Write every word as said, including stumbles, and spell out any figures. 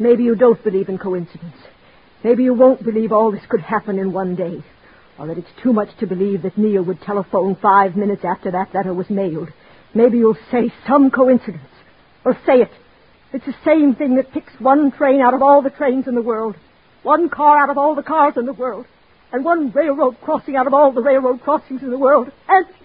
Maybe you don't believe in coincidence. Maybe you won't believe all this could happen in one day. Or that it's too much to believe that Neil would telephone five minutes after that letter was mailed. Maybe you'll say some coincidence. Well, say it. It's the same thing that picks one train out of all the trains in the world, one car out of all the cars in the world, and one railroad crossing out of all the railroad crossings in the world, and